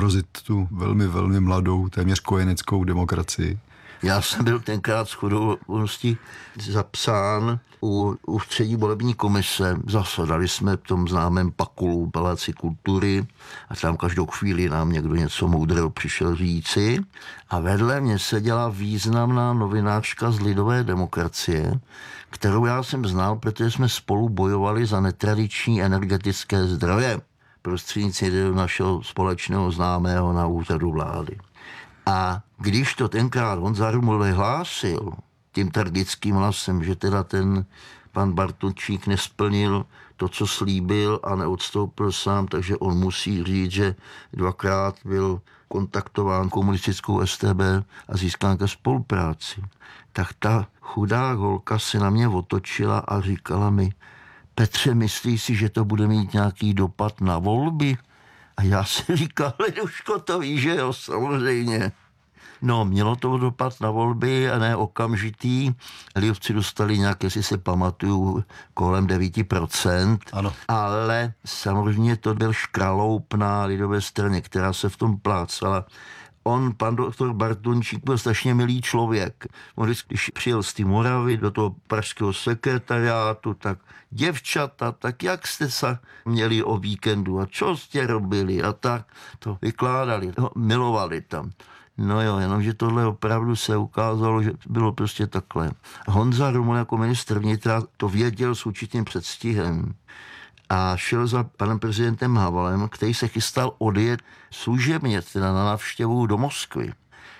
ohrozit tu velmi, velmi mladou, téměř kojeneckou demokracii? Já jsem byl tenkrát shodou okolností zapsán u ústřední volební komise. Zasedali jsme v tom známém Pakulu, Paláci kultury, a tam každou chvíli nám někdo něco moudrého přišel říci. A vedle mě seděla významná novinářka z Lidové demokracie, kterou já jsem znal, protože jsme spolu bojovali za netradiční energetické zdroje prostřednictvím našeho společného známého na úřadu vlády. A když to tenkrát Honza Ruml vyhlásil tím tragickým hlasem, že teda ten pan Bartončík nesplnil to, co slíbil a neodstoupil sám, takže on musí říct, že dvakrát byl kontaktován komunistickou StB a získán ke spolupráci, tak ta chudá holka se na mě otočila a říkala mi: Petře, myslíš si, že to bude mít nějaký dopad na volby? A já si říkal, Liduško, to víš, že jo, samozřejmě. No, mělo to dopad na volby a ne okamžitý. Lidovci dostali nějak, jestli se pamatuju, kolem 9%. Ano. Ale samozřejmě to byl škraloup na lidové straně, která se v tom plácala. Pan doktor Bartončík byl strašně milý člověk. On když přijel z té Moravy do toho pražského sekretariátu, tak děvčata, tak jak jste se měli o víkendu a co jste robili a tak to vykládali, milovali tam. No jo, jenomže tohle opravdu se ukázalo, že bylo prostě takhle. Honza Ruml jako ministr vnitra to věděl s určitým předstihem a šel za panem prezidentem Havelem, který se chystal odjet služebně teda na návštěvu do Moskvy.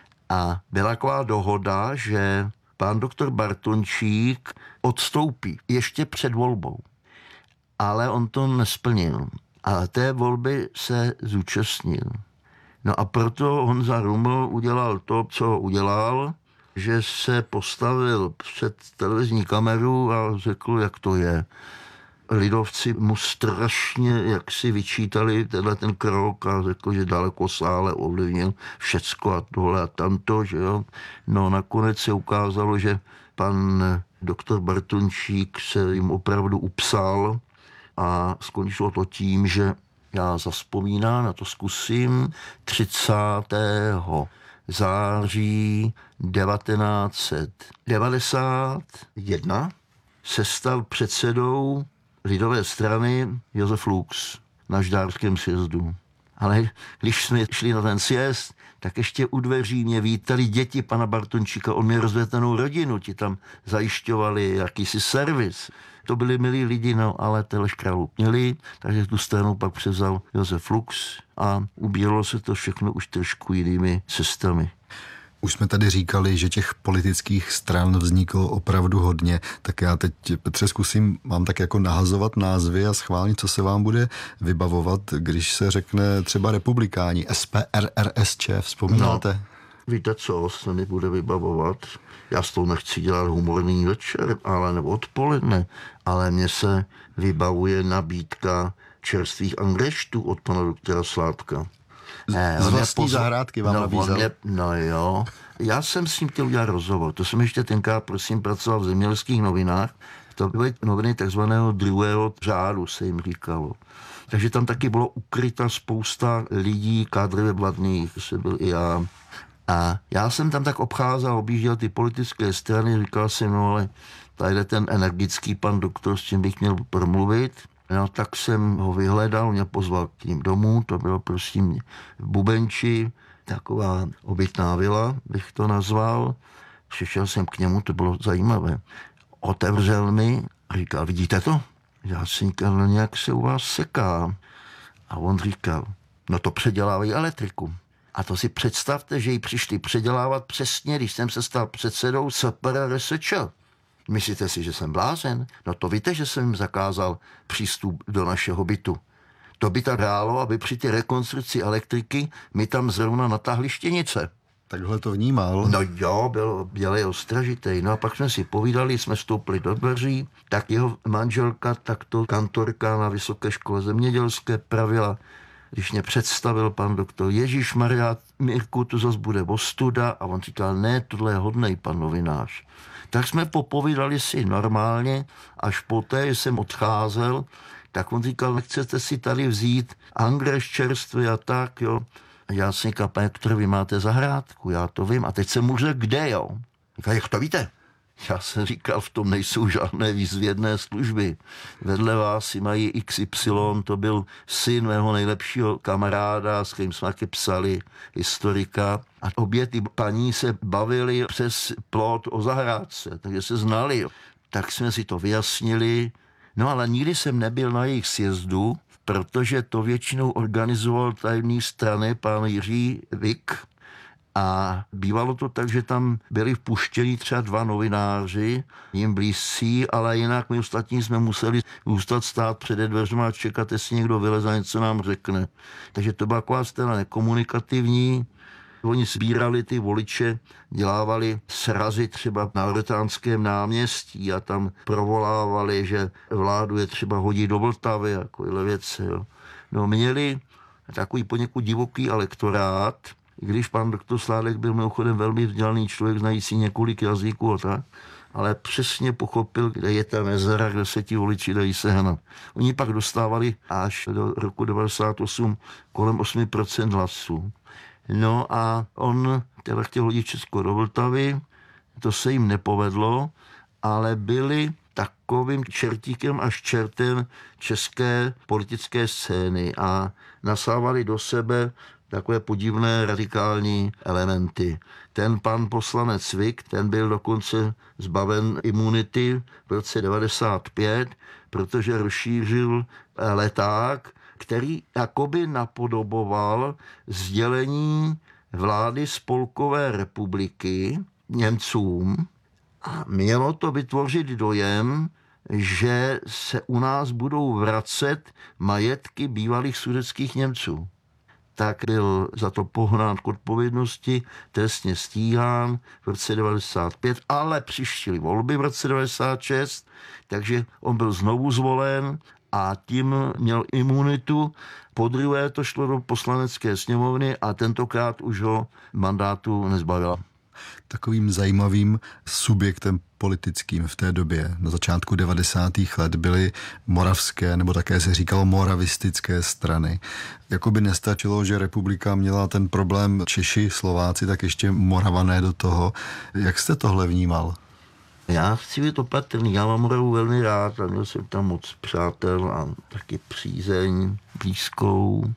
A byla taková dohoda, že pán doktor Bartončík odstoupí ještě před volbou. Ale on to nesplnil. A té volby se zúčastnil. No a proto Honza Ruml udělal to, co udělal, že se postavil před televizní kameru a řekl, jak to je. Lidovci mu strašně jaksi vyčítali ten krok a řekl, že dalekosáhle ovlivnil všecko a tohle a tamto, že jo. No nakonec se ukázalo, že pan doktor Bartončík se jim opravdu upsal a skončilo to tím, že já zavzpomínám, na to zkusím, 30. září 1991 se stal předsedou lidové strany Josef Lux na žďárském sjezdu. Ale když jsme šli na ten sjezd, tak ještě u dveří mě vítali děti pana Bartončíka. On měl rozvětenou rodinu, ti tam zajišťovali jakýsi servis. To byli milí lidi, no, ale tenhle škraloup měli, takže tu stranu pak převzal Josef Lux a ubíralo se to všechno už trošku jinými cestami. Už jsme tady říkali, že těch politických stran vzniklo opravdu hodně, tak já teď, Petře, zkusím vám tak jako nahazovat názvy a schválně, co se vám bude vybavovat, když se řekne třeba republikáni, SPRRSČ, vzpomínáte? No, víte co, se mi bude vybavovat? Já s tou nechci dělat humorný večer, nebo odpoledne, ale mně se vybavuje nabídka čerstvých angreštů od pana doktora Sládka. Z vlastní zahrádky vám nabízel. No jo, já jsem s ním chtěl udělat rozhovor. To jsem ještě tenkrát, prosím, pracoval v Zemědělských novinách. To byly noviny takzvaného druhého řádu, se jim říkalo. Takže tam taky bylo ukryta spousta lidí, kádrově blatných, to byl i já. A já jsem tam tak obcházel, objížděl ty politické strany, říkal jsem, no ale tady ten energický pan doktor, s tím bych měl promluvit. No tak jsem ho vyhledal, mě pozval k ním domů, to bylo prostě v Bubenči, taková obytná vila, bych to nazval. Přišel jsem k němu, to bylo zajímavé. Otevřel mi a říkal, vidíte to? Já jsem říkal, no nějak se u vás seká. A on říkal, no to předělávají elektriku. A to si představte, že ji přišli předělávat přesně, když jsem se stal předsedou SPRRSČ. Myslíte si, že jsem blázen? No to víte, že jsem jim zakázal přístup do našeho bytu. To by tak hrálo, aby při té rekonstrukci elektriky mi tam zrovna natáhli štěnice. Takhle to vnímal. No jo, byl ostražitej. No a pak jsme si povídali, jsme vstoupili do dveří, tak jeho manželka, takto kantorka na Vysoké škole zemědělské pravila, když mě představil pan doktor Ježíšmarja, Mirku, to zase bude ostuda. A on říkal, ne, tohle je hodnej pan novinář. Tak jsme popovídali si normálně, až poté jsem odcházel, tak on říkal, nechcete si tady vzít angreš čerstvý a tak, jo. Já si říkal, pane doktore, vy máte zahrádku, já to vím. A teď jsem mu řekl, kde, jo? Říkal, jak to víte? Já jsem říkal, v tom nejsou žádné výzvědné služby. Vedle vás si mají XY, to byl syn mého nejlepšího kamaráda, s kterým jsme taky psali, historika. A obě ty paní se bavily přes plot o zahrádce, takže se znali. Tak jsme si to vyjasnili. No ale nikdy jsem nebyl na jejich sjezdu, protože to většinou organizoval tajemní strany pán Jiří Vik. A bývalo to tak, že tam byli vpuštěni třeba 2 novináři, jim blízcí, ale jinak my ostatní jsme museli zůstat stát před dveřma a čekat, jestli někdo vyleze a něco nám řekne. Takže to byla taková scéna nekomunikativní. Oni sbírali ty voliče, dělávali srazy třeba na Ortánském náměstí a tam provolávali, že vládu je třeba hodit do Vltavy, takovéhle věci. Jo. No, měli takový poněkud divoký elektorát, i když pan doktor Sládek byl mimochodem velmi vzdělaný člověk, znající několik jazyků a tak, ale přesně pochopil, kde je ta mezera, kde se ti voliči dají sehnat. Oni pak dostávali až do roku 1998 kolem 8% hlasů. No a on teda chtěl hodit Česko do Vltavy, to se jim nepovedlo, ale byli takovým čertíkem až čertem české politické scény a nasávali do sebe takové podivné radikální elementy. Ten pan poslanec Vik, ten byl dokonce zbaven imunity v roce 1995, protože rozšířil leták, který jakoby napodoboval sdělení vlády Spolkové republiky Němcům a mělo to vytvořit dojem, že se u nás budou vracet majetky bývalých sudetských Němců. Tak byl za to pohnán k odpovědnosti, trestně stíhán v roce 1995, ale přišly volby v roce 1996, takže on byl znovu zvolen a tím měl imunitu. Podruhé to šlo do poslanecké sněmovny a tentokrát už ho mandátu nezbavila. Takovým zajímavým subjektem politickým v té době, na začátku 90. let, byly moravské, nebo také se říkalo moravistické strany. Jakoby nestačilo, že republika měla ten problém Češi, Slováci, tak ještě Moravané do toho. Jak jste tohle vnímal? Já chci být opatrný, já mám Moravu velmi rád a měl jsem tam moc přátel a taky přízeň blízkou.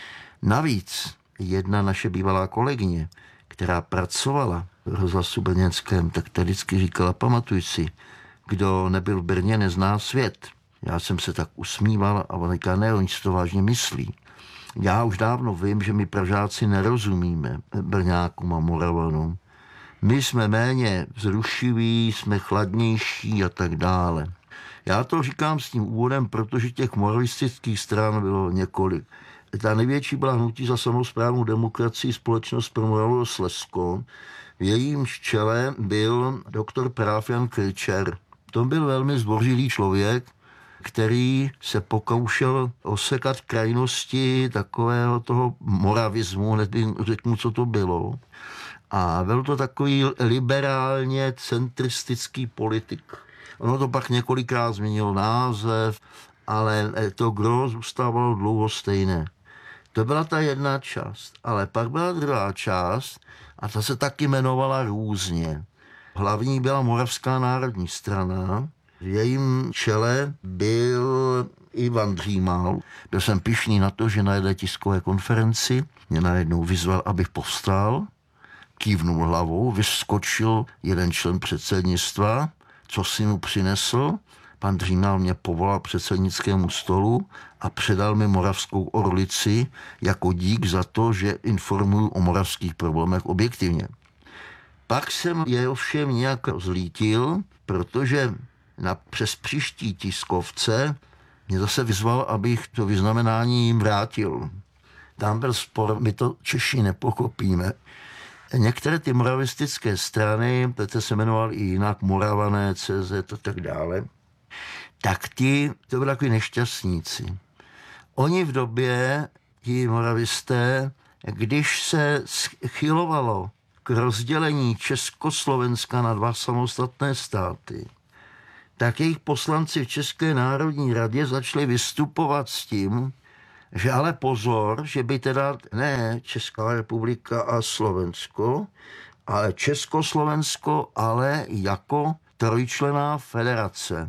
Navíc jedna naše bývalá kolegyně, která pracovala v rozhlasu brněnském, tak ta vždycky říkala, pamatuj si, kdo nebyl v Brně, nezná svět. Já jsem se tak usmíval a on říká, ne, oni si to vážně myslí. Já už dávno vím, že my Pražáci nerozumíme Brňákům a Moravanům. My jsme méně vzrušiví, jsme chladnější a tak dále. Já to říkám s tím úvodem, protože těch moravistických stran bylo několik. Ta největší byla Hnutí za samosprávnou demokracii, Společnost pro Moravu a Slezsko. V jejím čele byl doktor práv Jan Krčer. To byl velmi zdvořilý člověk, který se pokoušel osekat krajnosti takového toho moravismu, hned řeknu, co to bylo. A byl to takový liberálně centristický politik. Ono to pak několikrát změnilo název, ale to gros zůstávalo dlouho stejné. To byla ta jedna část, ale pak byla druhá část a ta se taky jmenovala různě. Hlavní byla Moravská národní strana, v jejím čele byl Ivan Dřímal. Byl jsem pyšný na to, že na jedné tiskové konferenci mě najednou vyzval, abych povstal, kývnul hlavou, vyskočil jeden člen předsednictva, co si mu přinesl. Pan Dřímal mě povolal k předsednickému stolu a předal mi Moravskou orlici jako dík za to, že informuju o moravských problémech objektivně. Pak jsem je ovšem nějak zlítil, protože přes příští tiskovce mě zase vyzval, abych to vyznamenání jim vrátil. Tam byl spor, my to Češi nepochopíme. Některé ty moravistické strany, to se jmenoval i jinak, Moravané, CZ a tak dále, tak to byli takový nešťastníci. Oni v době, ti moravisté, když se schylovalo k rozdělení Československa na 2 samostatné státy, tak jejich poslanci v České národní radě začali vystupovat s tím, že ale pozor, že by teda ne Česká republika a Slovensko, ale Československo, ale jako trojčlenná federace.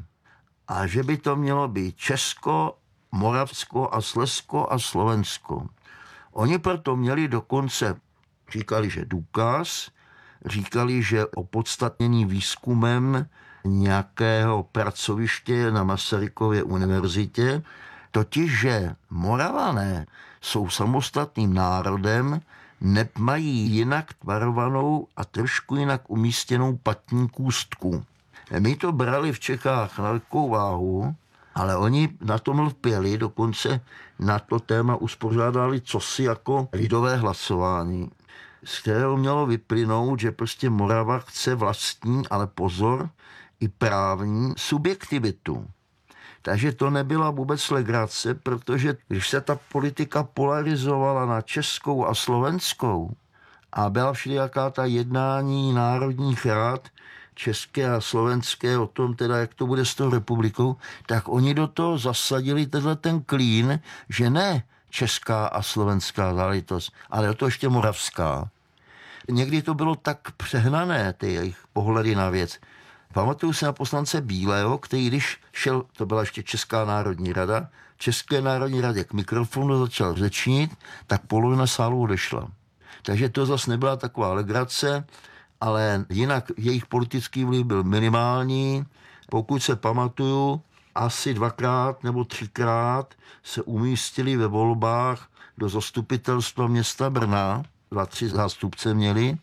A že by to mělo být Česko, Moravsko a Slezsko a Slovensko. Oni proto měli dokonce, říkali, že důkaz, říkali, že opodstatněný výzkumem nějakého pracoviště na Masarykově univerzitě, totiž, že Moravané jsou samostatným národem, nemají jinak tvarovanou a trošku jinak umístěnou patní kůstku. My to brali v Čechách na velkou váhu, ale oni na tom lpěli, dokonce na to téma uspořádali cosi jako lidové hlasování, z kterého mělo vyplynout, že prostě Morava chce vlastní, ale pozor, i právní subjektivitu. Takže to nebyla vůbec legrace, protože když se ta politika polarizovala na českou a slovenskou a byla všelijaká ta jednání národních rád české a slovenské o tom teda, jak to bude s tou republikou, tak oni do toho zasadili tenhle ten klín, že ne česká a slovenská záležitost, ale to ještě moravská. Někdy to bylo tak přehnané, ty jejich pohledy na věc. Pamatuju se na poslance Bílého, který když šel, to byla ještě Česká národní rada, České národní radě k mikrofonu začal řečnit, tak polovina sálu odešla. Takže to zase nebyla taková legrace, ale jinak jejich politický vliv byl minimální. Pokud se pamatuju, asi 2krát nebo 3krát se umístili ve volbách do zastupitelstva města Brna, 2-3 zástupce měli,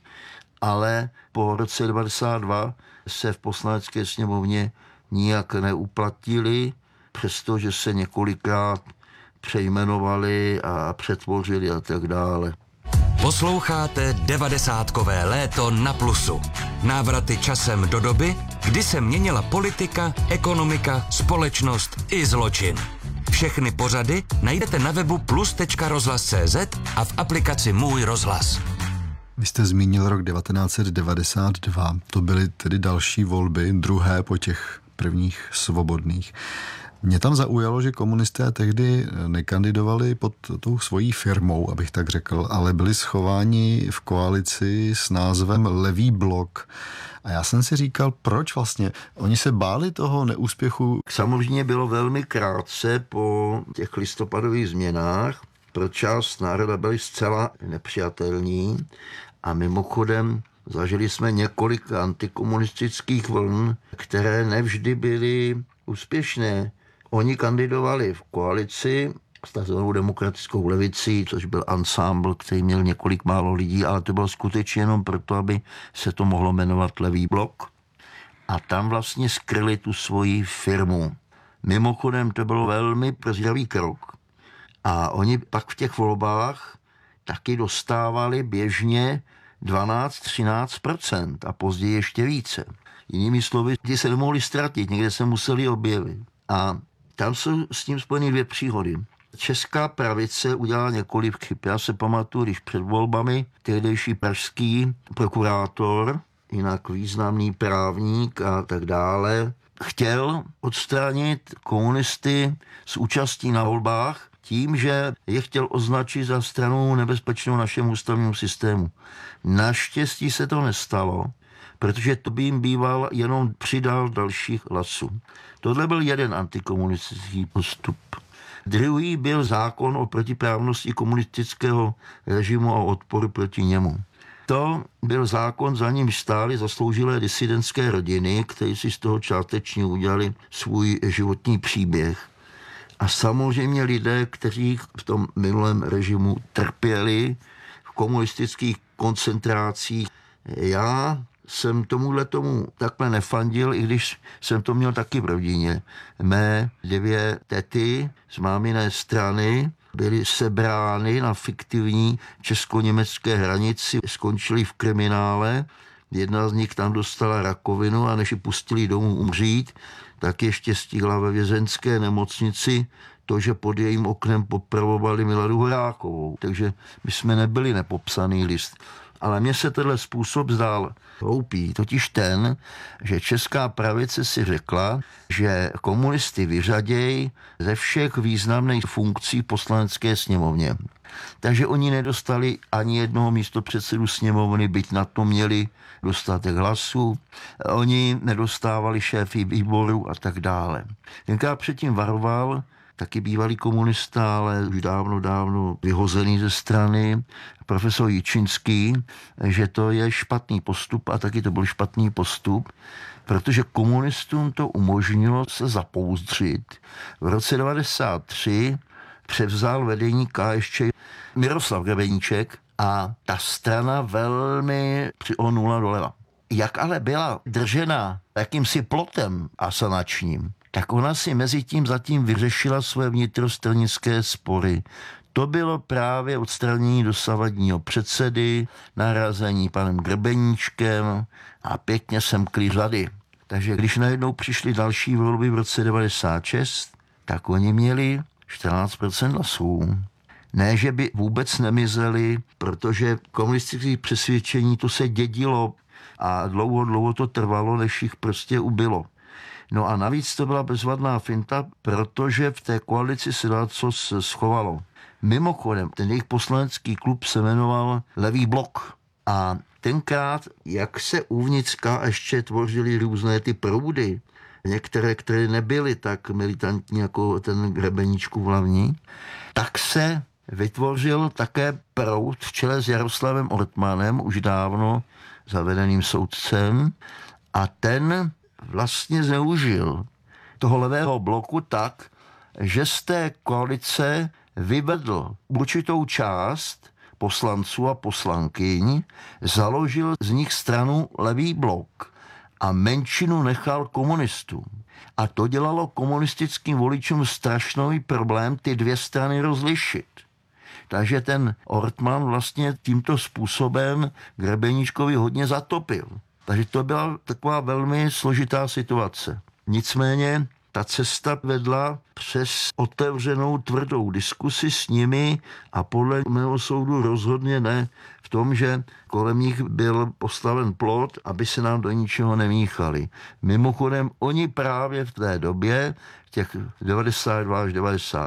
ale po roce 92 se v poslanecké sněmovně nijak neuplatili, přestože se několikrát přejmenovali a přetvořili a tak dále. Posloucháte 90kové léto na Plusu. Návraty časem do doby, kdy se měnila politika, ekonomika, společnost i zločin. Všechny pořady najdete na webu plus.rozhlas.cz a v aplikaci Můj rozhlas. Vy jste zmínil rok 1992, to byly tedy další volby, druhé po těch prvních svobodných. Mě tam zaujalo, že komunisté tehdy nekandidovali pod tou svojí firmou, abych tak řekl, ale byli schováni v koalici s názvem Levý blok. A já jsem si říkal, proč vlastně? Oni se báli toho neúspěchu. Samozřejmě bylo velmi krátce po těch listopadových změnách, pro část národa byli zcela nepřijatelní a mimochodem zažili jsme několik antikomunistických vln, které nevždy byly úspěšné. Oni kandidovali v koalici s takzvanou demokratickou levicí, což byl ansámbl, který měl několik málo lidí, ale to bylo skutečně jenom proto, aby se to mohlo jmenovat Levý blok. A tam vlastně skryli tu svoji firmu. Mimochodem to byl velmi prozíravý krok. A oni pak v těch volbách taky dostávali běžně 12-13% a později ještě více. Jinými slovy, ti se nemohli ztratit, někde se museli objevit. A tam jsou s tím spojeny dvě příhody. Česká pravice udělala několik chyb. Já se pamatuju, když před volbami tehdejší pražský prokurátor, jinak významný právník a tak dále, chtěl odstranit komunisty z účastí na volbách tím, že je chtěl označit za stranu nebezpečnou našemu ústavnímu systému. Naštěstí se to nestalo, protože to by jim býval jenom přidal dalších hlasů. Tohle byl jeden antikomunistický postup. Druhý byl zákon o protiprávnosti komunistického režimu a odporu proti němu. To byl zákon, za ním stály zasloužilé disidentské rodiny, které si z toho částečně udělali svůj životní příběh. A samozřejmě lidé, kteří v tom minulém režimu trpěli v komunistických koncentrácích. Já jsem tomu takhle nefandil, i když jsem to měl taky v rodině. Mé 2 tety z máminé strany byly sebrány na fiktivní česko-německé hranici, skončili v kriminále. Jedna z nich tam dostala rakovinu a než ji pustili domů umřít, tak ještě stihla ve vězeňské nemocnici to, že pod jejím oknem popravovali Miladu Horákovou. Takže my jsme nebyli nepopsaný list. Ale mně se tenhle způsob zdál hloupý, totiž ten, že česká pravice si řekla, že komunisty vyřadějí ze všech významných funkcí v poslanecké sněmovně. Takže oni nedostali ani jednoho místopředsedu sněmovny, byť na to měli dostatek hlasů. Oni nedostávali šéfy výboru a tak dále. Tenkrát předtím varoval taky bývalý komunista, ale už dávno vyhozený ze strany, profesor Jičinský, že to je špatný postup a taky to byl špatný postup, protože komunistům to umožnilo se zapouzdřit. V roce 1993 převzal vedení KSČ Miroslav Grebeníček a ta strana velmi přiohnula doleva. Jak ale byla držena jakýmsi plotem asanačním, tak ona si mezi tím zatím vyřešila své vnitrostranické spory. To bylo právě odstranění dosavadního předsedy, narazení panem Grebeníčkem a pěkně semkli řady. Takže když najednou přišly další volby v roce 1996, tak oni měli 14% hlasů. Ne, že by vůbec nemizeli, protože komunistické přesvědčení to se dědilo a dlouho to trvalo, než jich prostě ubylo. No a navíc to byla bezvadná finta, protože v té koalici se dá co se schovalo. Mimochodem, ten jejich poslanecký klub se jmenoval Levý blok. A tenkrát, jak se uvnitř ještě tvořily různé ty proudy, některé, které nebyly tak militantní jako ten Grebeníčkův hlavní, tak se vytvořil také proud v čele s Jaroslavem Ortmanem, už dávno zavedeným soudcem, a ten vlastně zneužil toho levého bloku tak, že z té koalice vyvedl určitou část poslanců a poslankyň, založil z nich stranu Levý blok a menšinu nechal komunistům. A to dělalo komunistickým voličům strašný problém ty dvě strany rozlišit. Takže ten Ortman vlastně tímto způsobem Grebeníčkovi hodně zatopil. Takže to byla taková velmi složitá situace. Nicméně ta cesta vedla přes otevřenou tvrdou diskusi s nimi a podle mého soudu rozhodně ne v tom, že kolem nich byl postaven plot, aby se nám do ničeho nemíchali. Mimochodem, oni právě v té době, těch 92 až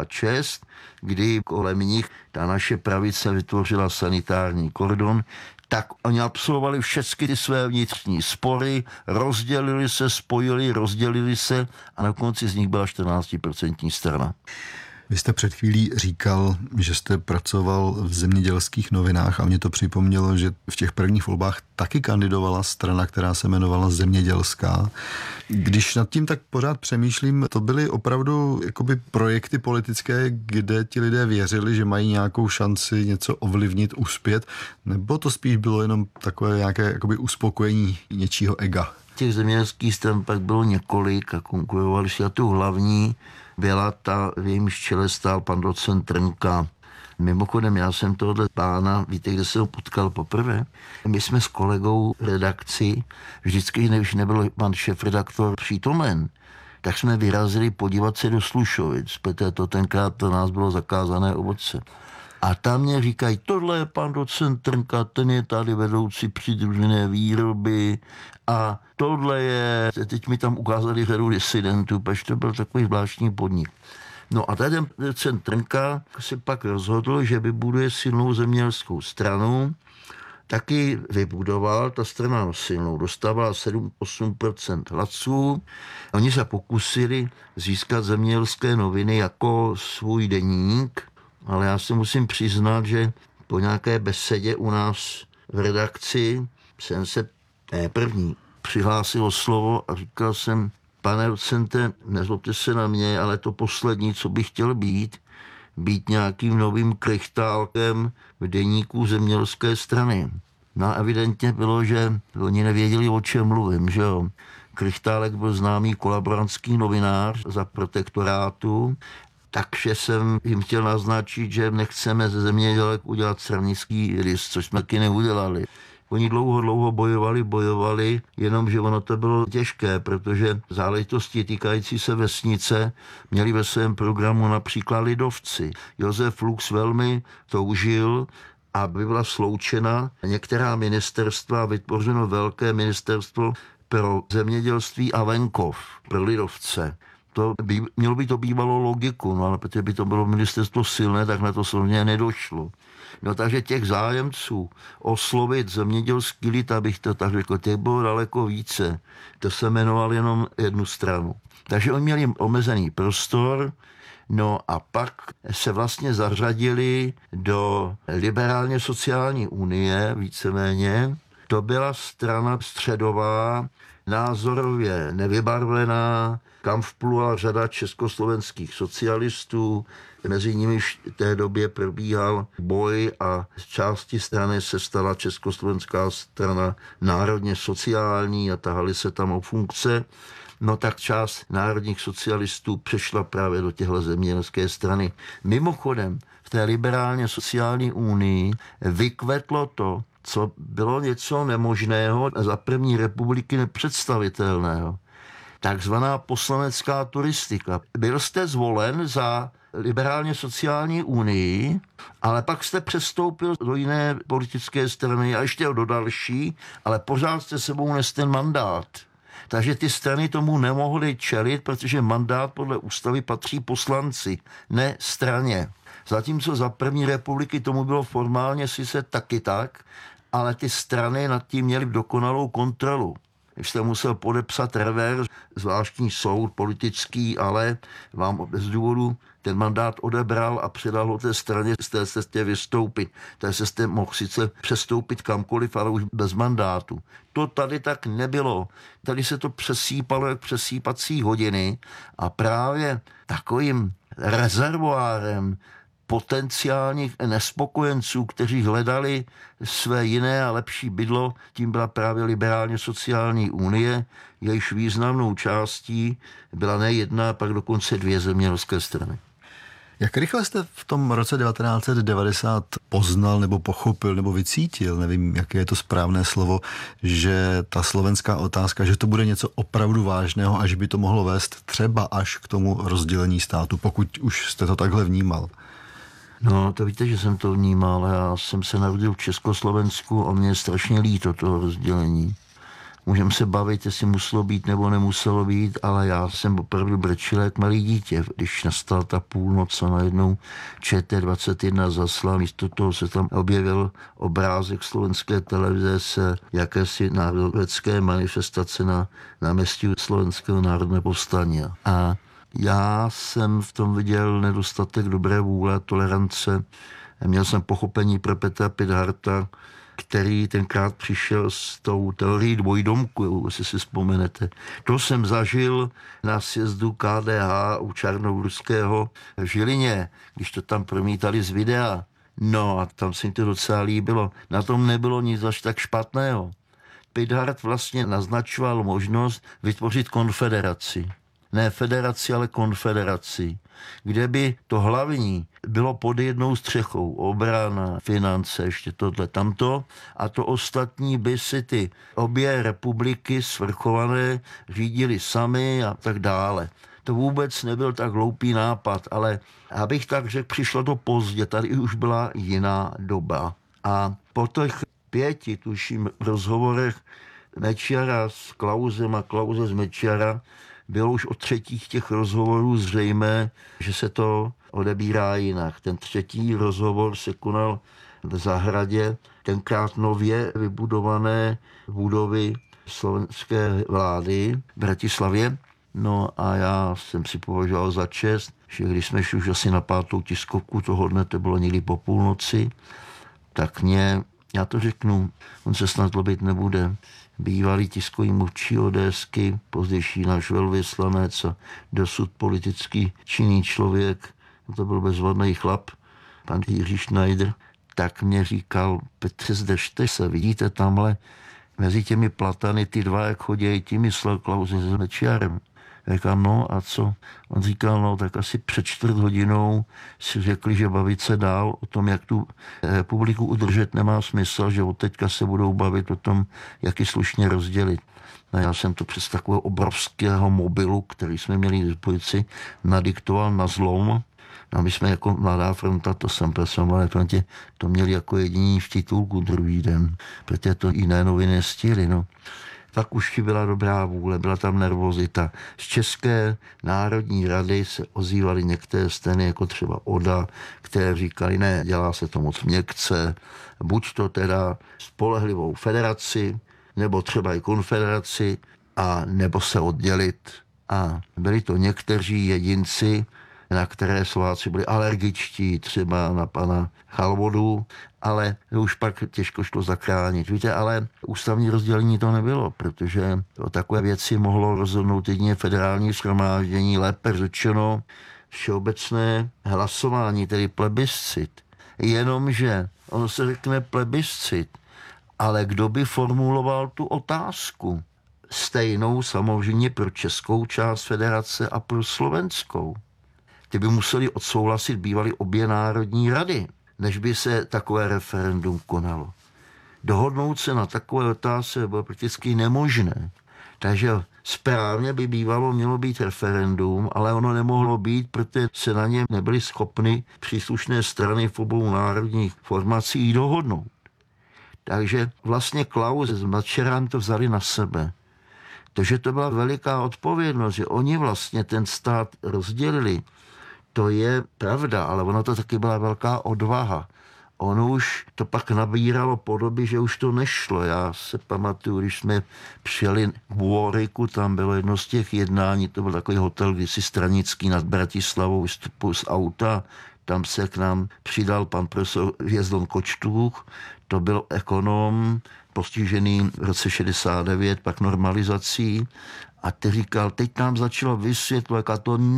96, kdy kolem nich ta naše pravice vytvořila sanitární kordon, tak oni absolvovali všechny ty své vnitřní spory, rozdělili se, spojili, rozdělili se a na konci z nich byla 14% strana. Vy jste před chvílí říkal, že jste pracoval v Zemědělských novinách a mě to připomnělo, že v těch prvních volbách taky kandidovala strana, která se jmenovala Zemědělská. Když nad tím tak pořád přemýšlím, to byly opravdu jakoby projekty politické, kde ti lidé věřili, že mají nějakou šanci něco ovlivnit, uspět, nebo to spíš bylo jenom takové nějaké jakoby uspokojení něčího ega? Těch zemědělských stran pak bylo několik a konkurovali si a tu hlavní byla ta, v jejímž čele stál pan docent Trnka. Mimochodem, já jsem tohle pána, víte, kde jsem ho potkal poprvé? My jsme s kolegou v redakci, vždycky, když nebyl pan šéfredaktor přítomen, tak jsme vyrazili podívat se do Slušovic, protože to tenkrát to nás bylo zakázané ovoce. A tam mě říkají, tohle je pan docent Trnka, ten je tady vedoucí přidružené výroby a tohle je, teď mi tam ukázali řadu disidentů, protože to byl takový zvláštní podnik. No a tady ten docent Trnka se pak rozhodl, že vybuduje silnou zemědělskou stranu, taky vybudoval, ta strana silnou, dostávala 7-8% hlasů. Oni se pokusili získat Zemědělské noviny jako svůj deník, ale já si musím přiznat, že po nějaké besedě u nás v redakci jsem se první přihlásil o slovo a říkal jsem, pane docente, nezlobte se na mě, ale to poslední, co bych chtěl být nějakým novým krychtálkem v deníku Zemědělské strany. No evidentně bylo, že oni nevěděli, o čem mluvím, že jo. Krychtálek byl známý kolaborantský novinář za protektorátu, takže jsem jim chtěl naznačit, že nechceme ze zemědělek udělat stranický list, což jsme taky neudělali. Oni dlouho bojovali, jenomže ono to bylo těžké, protože záležitosti týkající se vesnice měli ve svém programu například lidovci. Josef Lux velmi toužil, aby byla sloučena některá ministerstva a vytvořeno velké ministerstvo pro zemědělství a venkov, pro lidovce. Mělo by to bývalo logiku, no ale protože by to bylo ministerstvo silné, tak na to samozřejmě nedošlo. No takže těch zájemců oslovit zemědělský lid, abych to tak řekl, těch bylo daleko více. To se jmenoval jenom jednu stranu. Takže oni měli omezený prostor, no a pak se vlastně zařadili do liberálně sociální unie, víceméně. To byla strana středová, názorově nevybarvená, kam vplula řada československých socialistů, mezi nimi v té době probíhal boj a z části strany se stala Československá strana národně sociální a tahali se tam o funkce. No tak část národních socialistů přešla právě do těchto zemědělské strany. Mimochodem, v té liberálně sociální unii vykvetlo to, co bylo něco nemožného a za první republiky nepředstavitelného. Takzvaná poslanecká turistika. Byl jste zvolen za liberálně sociální unii, ale pak jste přestoupil do jiné politické strany a ještě do další, ale pořád jste sebou nes ten mandát. Takže ty strany tomu nemohly čelit, protože mandát podle ústavy patří poslanci, ne straně. Zatímco za první republiky tomu bylo formálně sice taky tak, ale ty strany nad tím měly dokonalou kontrolu. Když jste musel podepsat revers, zvláštní soud politický, ale vám bez důvodu ten mandát odebral a předal ho té straně, jste se chtěli vystoupit. Takže jste mohl sice přestoupit kamkoliv, ale už bez mandátu. To tady tak nebylo. Tady se to přesýpalo jak přesýpací hodiny a právě takovým rezervoárem potenciálních nespokojenců, kteří hledali své jiné a lepší bydlo, tím byla právě liberálně sociální unie, jejíž významnou částí byla ne jedna, pak dokonce dvě zemědělské strany. Jak rychle jste v tom roce 1990 poznal nebo pochopil nebo vycítil, nevím, jaké je to správné slovo, že ta slovenská otázka, že to bude něco opravdu vážného, až by to mohlo vést třeba až k tomu rozdělení státu, pokud už jste to takhle vnímal? No, to víte, že jsem to vnímal. Já jsem se narodil v Československu a mě je strašně líto toho rozdělení. Můžeme se bavit, jestli muselo být nebo nemuselo být, ale já jsem opravdu brečil jak malý dítě. Když nastala ta půlnoc a najednou ČT21 zaslal, místo toho se tam objevil obrázek slovenské televize se jakési národecké manifestace na náměstí Slovenského národného povstání. A já jsem v tom viděl nedostatek dobré vůle, tolerance. Měl jsem pochopení pro Petra Pithardta, který tenkrát přišel s tou teorií dvojdomku, jestli si vzpomenete. To jsem zažil na sjezdu KDH u Čarnohorského v Žilině, když to tam promítali z videa. No a tam se mi to docela líbilo. Na tom nebylo nic až tak špatného. Pithard vlastně naznačoval možnost vytvořit konfederaci. Ne federaci, ale konfederaci, kde by to hlavní bylo pod jednou střechou, obrana, finance, ještě tohle, tamto, a to ostatní by si ty obě republiky svrchované řídili sami a tak dále. To vůbec nebyl tak hloupý nápad, ale abych tak řekl, přišlo to pozdě, tady už byla jiná doba. A po těch 5, tuším, rozhovorech Mečiara s Klausem a Klause z Mečiara bylo už od třetích těch rozhovorů zřejmé, že se to odebírá jinak. Ten třetí rozhovor se konal v zahradě, tenkrát nově vybudované budovy slovenské vlády v Bratislavě. No a já jsem si považoval za čest, že když jsme šli už asi na 5. tiskovku toho dne, to bylo někdy po půlnoci, tak já to řeknu, on se snad zlobit nebude, bývalý tiskový mluvčí ODSky, pozdější náš velvyslanec a dosud politický činný člověk, to byl bezvadný chlap, pan Jiří Schneider, tak mě říkal, Petře, zdržte se, vidíte tamhle mezi těmi platany ty dva, jak chodí, ti myslel Klause s Mečiarem. Říkám, no a co? On říkal, no tak asi před 4 hodinou si řekli, že bavit se dál o tom, jak tu republiku udržet nemá smysl, že od teďka se budou bavit o tom, jak ji slušně rozdělit. A já jsem to přes takového obrovského mobilu, který jsme měli k dispozici, nadiktoval na zlom No, my jsme jako Mladá fronta, to jsem pracoval v Mladé frontě, to měli jako jediní v titulku druhý den, protože to jiné noviny nestihly, no. Tak už byla dobrá vůle, byla tam nervozita. Z České národní rady se ozývaly některé strany, jako třeba ODA, které říkali, ne, dělá se to moc měkce, buď to teda spolehlivou federaci, nebo třeba i konfederaci, a nebo se oddělit. A byli to někteří jedinci, na které Slováci byli alergičtí, třeba na pana Chalvodu, ale už pak těžko šlo zachránit. Víte, ale ústavní rozdělení to nebylo, protože o takové věci mohlo rozhodnout jedině federální shromáždění, lépe řečeno všeobecné hlasování, tedy plebiscit. Jenomže ono se řekne plebiscit, ale kdo by formuloval tu otázku? Stejnou samozřejmě pro českou část federace a pro slovenskou. Ty by museli odsouhlasit bývaly obě národní rady, než by se takové referendum konalo. Dohodnout se na takové otázce bylo prakticky nemožné. Takže správně by bývalo mělo být referendum, ale ono nemohlo být, protože se na něm nebyly schopny příslušné strany v obou národních formacích dohodnout. Takže vlastně Klaus s Mečiarem to vzali na sebe. Takže to byla veliká odpovědnost, že oni vlastně ten stát rozdělili. To je pravda, ale ono to taky byla velká odvaha. Ono už to pak nabíralo podoby, že už to nešlo. Já se pamatuju, když jsme přijeli v Warwicku, tam bylo jedno z těch jednání, to byl takový hotel kdysi stranický nad Bratislavou, vystupuji z auta, tam se k nám přidal pan profesor Hvězdon Kočtůch, to byl ekonom, postižený v roce 69, pak normalizací, a ty říkal, teď nám začalo vysvětlovat, a to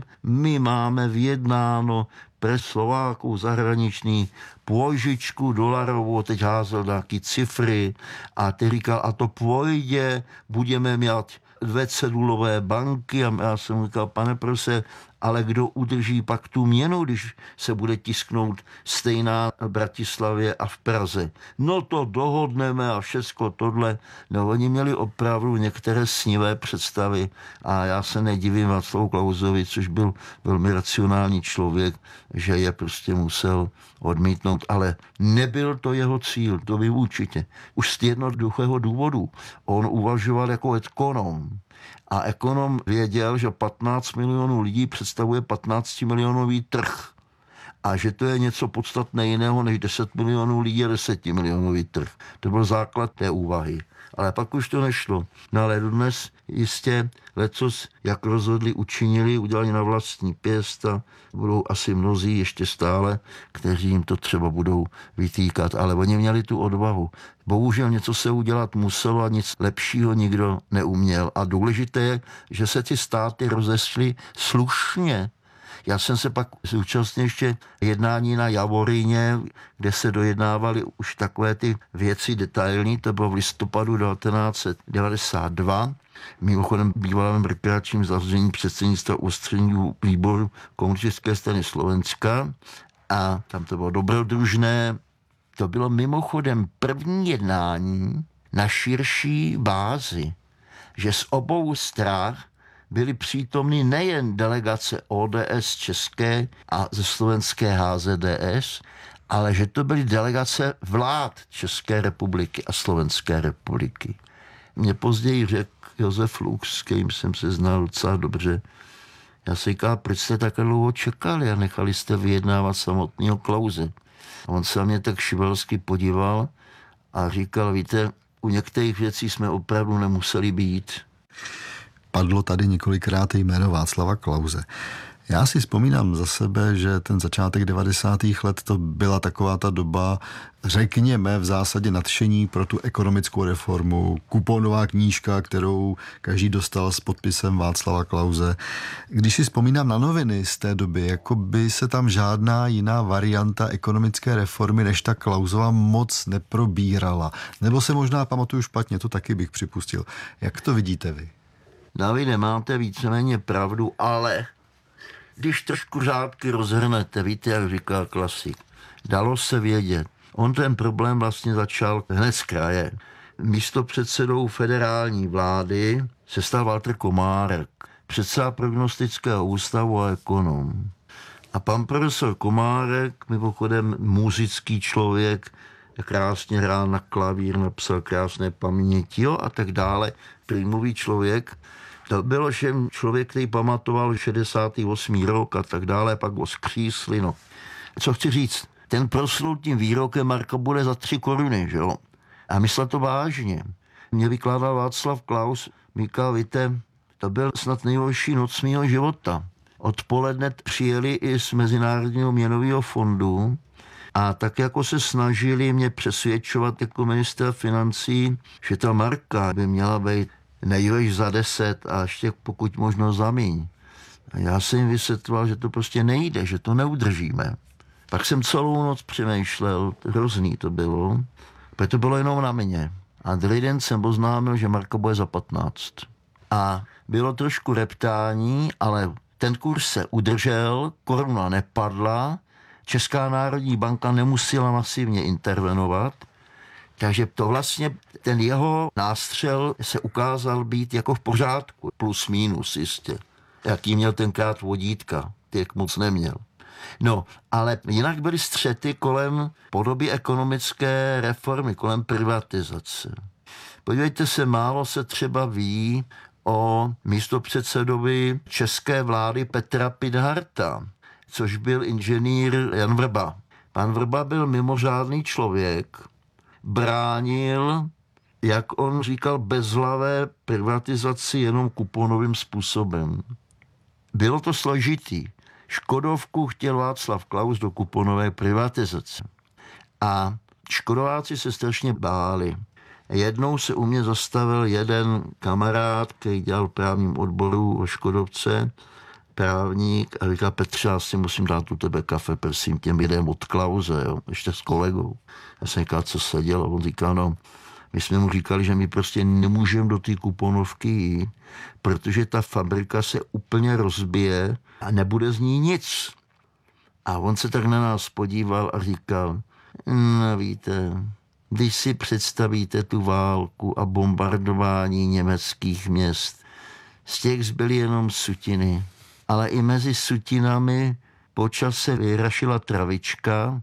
my máme vyjednáno pre Slováků zahraniční pôžičku dolarovou, teď házel nějaký cifry, a ty říkal, a to pôjde, budeme mít 2 cedulové banky, a já jsem říkal, pane profesor, ale kdo udrží pak tu měnu, když se bude tisknout stejná v Bratislavě a v Praze? No to dohodneme a všecko tohle. No oni měli opravdu některé snivé představy a já se nedivím Václavu Klausovi, což byl velmi racionální člověk, že je prostě musel odmítnout, ale nebyl to jeho cíl, to by určitě. Už z jednoduchého důvodu. On uvažoval jako ekonom. A ekonom věděl, že 15 milionů lidí představuje 15 milionový trh. A že to je něco podstatné jiného než 10 milionů lidí a 10 milionový trh. To byl základ té úvahy. Ale pak už to nešlo. No ale dnes jistě lecos, jak rozhodli, učinili, udělali na vlastní pěst a budou asi mnozí ještě stále, kteří jim to třeba budou vytýkat. Ale oni měli tu odvahu. Bohužel něco se udělat muselo a nic lepšího nikdo neuměl. A důležité je, že se ty státy rozešly slušně. Já jsem se pak zúčastnil ještě jednání na Javoríně, kde se dojednávaly už takové ty věci detailní, to bylo v listopadu 1992. Mimochodem bývalém rekreačním zavření předsednictva ústředního výboru Komunistické strany Slovenska a tam to bylo dobrodružné. To bylo mimochodem první jednání na širší bázi, že z obou stran byly přítomny nejen delegace ODS české a ze slovenské HZDS, ale že to byly delegace vlád České republiky a Slovenské republiky. Mě později řekl Josef Lux, s kterým jsem se znal docela dobře. Já si říkal, proč jste tak dlouho čekali a nechali jste vyjednávat samotného Klause. A on se na mě tak šibelsky podíval a říkal, víte, u některých věcí jsme opravdu nemuseli být. Padlo tady několikrát jméno Václava Klause. Já si vzpomínám za sebe, že ten začátek 90. let to byla taková ta doba, řekněme, v zásadě nadšení pro tu ekonomickou reformu, kuponová knížka, kterou každý dostal s podpisem Václava Klause. Když si vzpomínám na noviny z té doby, jako by se tam žádná jiná varianta ekonomické reformy než ta Klausova moc neprobírala. Nebo se možná pamatuju špatně, to taky bych připustil. Jak to vidíte vy? Davide, máte víceméně pravdu, ale když trošku řádky rozhrnete, víte, jak říká klasik, dalo se vědět. On ten problém vlastně začal hned z kraje. Místopředsedou federální vlády se stal Walter Komárek, předseda prognostického ústavu a ekonom. A pan profesor Komárek, mimochodem muzický člověk, krásně hrál na klavír, napsal krásné paměti, jo, a tak dále, prýmový člověk. To byl všem člověk, který pamatoval 68. rok a tak dále, pak ho skřísli, no. Co chci říct, ten proslul tím výrokem Marka bude za 3 koruny, že jo. A myslel to vážně. Mě vykládal Václav Klaus, říkal, víte, to byl snad nejhorší noc mýho života. Odpoledne přijeli i z Mezinárodního měnového fondu a tak jako se snažili mě přesvědčovat jako ministra financí, že ta marka by měla být nejvíc za 10 a ještě pokud možno za míň. A já jsem jim vysvětloval, že to prostě nejde, že to neudržíme. Pak jsem celou noc přemýšlel, hrozný to bylo, protože to bylo jenom na mě. A druhý den jsem oznámil, že marka bude za 15. A bylo trošku reptání, ale ten kurz se udržel, koruna nepadla, Česká národní banka nemusela masivně intervenovat, takže to vlastně, ten jeho nástřel se ukázal být jako v pořádku, plus minus jistě. Jaký měl tenkrát vodítka, těch moc neměl. No, ale jinak byly střety kolem podoby ekonomické reformy, kolem privatizace. Podívejte se, málo se třeba ví o místopředsedovi české vlády Petra Pidharta, což byl inženýr Jan Vrba. Pan Vrba byl mimořádný člověk, bránil, jak on říkal, bezhlavé privatizaci jenom kuponovým způsobem. Bylo to složitý. Škodovku chtěl Václav Klaus do kuponové privatizace. A škodováci se strašně báli. Jednou se u mě zastavil jeden kamarád, který dělal v právním odboru o Škodovce, právník, a říkal, Petře, já si musím dát u tebe kafe, prosím, těm lidem od Klause, jo, ještě s kolegou. Já jsem říkal, co se dělo? On říkal, no, my jsme mu říkali, že my prostě nemůžeme do té kuponovky jít, protože ta fabrika se úplně rozbije a nebude z ní nic. A on se tak na nás podíval a říkal, no víte, když si představíte tu válku a bombardování německých měst, z těch zbyly jenom sutiny, ale i mezi sutinami po čase vyrašila travička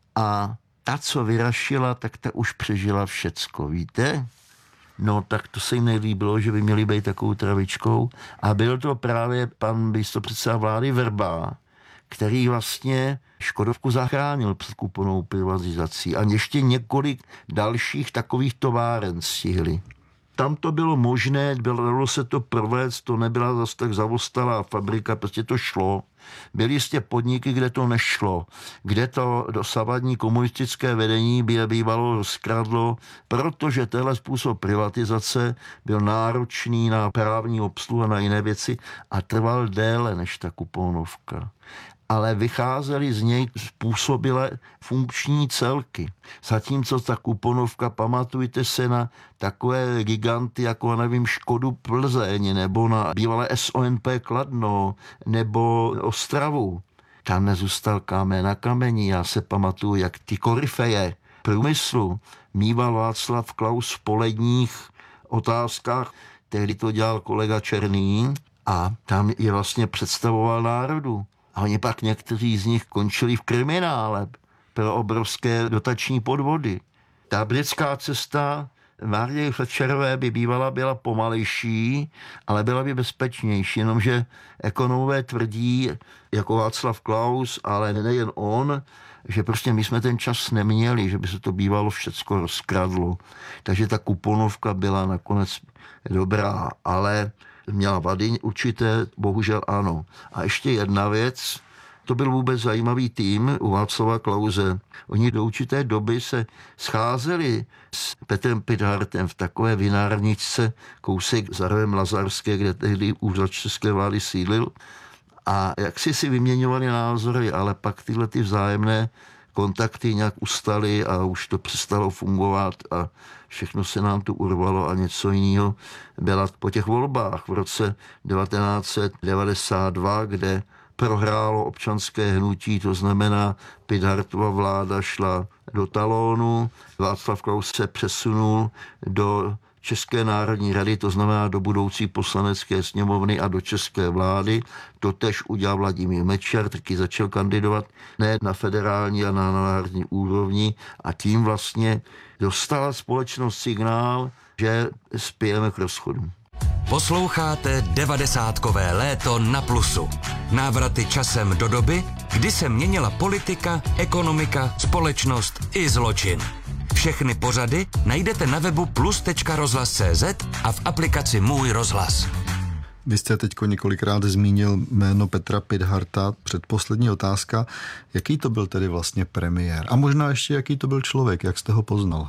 a ta, co vyrašila, tak ta už přežila všecko, víte? No, tak to se jim nelíbilo, že by měli být takovou travičkou. A byl to právě pan místopředseda vlády Vrba, který vlastně Škodovku zachránil před kuponovou privatizací. A ještě několik dalších takových továren stihli. Tam to bylo možné, dalo se to provést, to nebyla zase tak zavostalá fabrika, prostě to šlo. Byly jistě podniky, kde to nešlo, kde to dosavadní komunistické vedení by bývalo rozkradlo, protože tenhle způsob privatizace byl náročný na právní obsluhu a na jiné věci a trval déle než ta kuponovka. Ale vycházely z něj způsobile funkční celky. Zatímco ta kuponovka, pamatujte se na takové giganty, jako nevím, Škodu Plzeň, nebo na bývalé SONP Kladno, nebo Ostravu. Tam nezůstal kámen na kameni. Já se pamatuju, jak ty koryfeje průmyslu mýval Václav Klaus v poledních otázkách, tehdy to dělal kolega Černý a tam je vlastně představoval národu. A oni pak někteří z nich končili v kriminále pro obrovské dotační podvody. Ta britská cesta Margaret Thatcherové by byla pomalejší, ale byla by bezpečnější, jenomže ekonomové tvrdí, jako Václav Klaus, ale nejen on, že prostě my jsme ten čas neměli, že by se to bývalo všecko rozkradlo. Takže ta kuponovka byla nakonec dobrá, ale měla vady určité, bohužel ano. A ještě jedna věc, to byl vůbec zajímavý tým u Václava Klause. Oni do určité doby se scházeli s Petrem Pidhartem v takové vinárničce kousek za Rovem Lazarské, kde tehdy úřad české vlády sídlil. A jak si vyměňovali názory, ale pak tyhle ty vzájemné kontakty nějak ustaly a už to přestalo fungovat a všechno se nám tu urvalo a něco jiného byla po těch volbách v roce 1992, kde prohrálo občanské hnutí, to znamená Pidhartova vláda šla do talónu, Václav Klaus se přesunul do České národní rady, to znamená do budoucí poslanecké sněmovny a do české vlády. To tež udělal Vladimír Mečiar, taky začal kandidovat ne na federální a na národní úrovni a tím vlastně dostala společnost signál, že spějeme k rozchodu. Posloucháte 90kové léto na Plusu. Návraty časem do doby, kdy se měnila politika, ekonomika, společnost i zločin. Všechny pořady najdete na webu plus.rozhlas.cz a v aplikaci Můj rozhlas. Vy jste teď několikrát zmínil jméno Petra Pithardta. Předposlední otázka, jaký to byl tedy vlastně premiér? A možná ještě, jaký to byl člověk, jak jste ho poznal?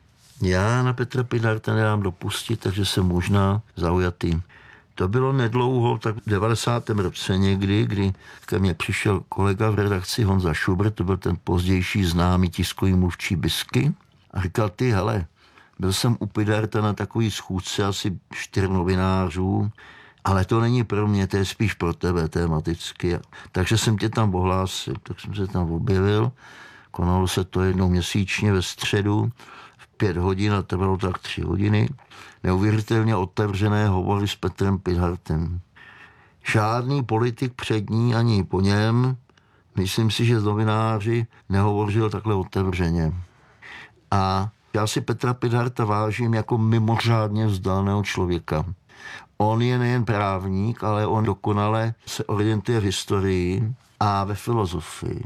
Já na Petra Pithardta nedám dopustit, takže jsem možná zaujatý. To bylo nedlouho, tak v 90. roce někdy, kdy ke mně přišel kolega v redakci Honza Schubert, to byl ten pozdější známý tiskový mluvčí Bisky, a říkal, ty hele, byl jsem u Pithardta na takový schůzce asi 4 novinářů, ale to není pro mě, to je spíš pro tebe tematicky. Takže jsem tě tam ohlásil, tak jsem se tam objevil, konalo se to jednou měsíčně ve středu, 5 hodin a trvalo tak 3 hodiny. Neuvěřitelně otevřené hovory s Petrem Pithardtem. Žádný politik před ní ani po něm, myslím si, že z novináři nehovořil takhle otevřeně. A já si Petra Pithardta vážím jako mimořádně vzdáleného člověka. On je nejen právník, ale on dokonale se orientuje v historii a ve filozofii.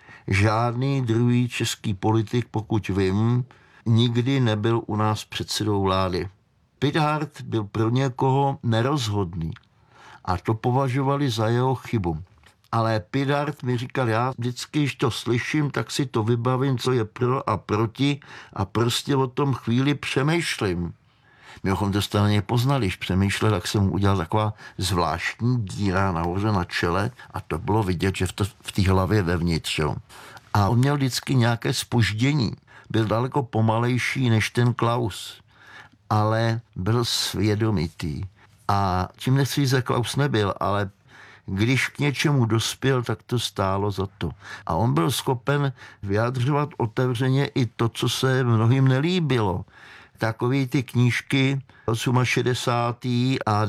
Žádný druhý český politik, pokud vím, nikdy nebyl u nás předsedou vlády. Pithardt byl pro někoho nerozhodný a to považovali za jeho chybu. Ale Pithardt mi říkal, já vždycky, když to slyším, tak si to vybavím, co je pro a proti a prostě o tom chvíli přemýšlím. Mimochodem to jste na něj poznali, když přemýšlel, tak jsem mu udělal taková zvláštní díra nahoře na čele a to bylo vidět, že v té hlavě vevnitř. Jo. A on měl vždycky nějaké zpoždění. Byl daleko pomalejší než ten Klaus, ale byl svědomitý. A tím nechci, že Klaus nebyl, ale když k něčemu dospěl, tak to stálo za to. A on byl schopen vyjadřovat otevřeně i to, co se mnohým nelíbilo. Takový ty knížky 68. a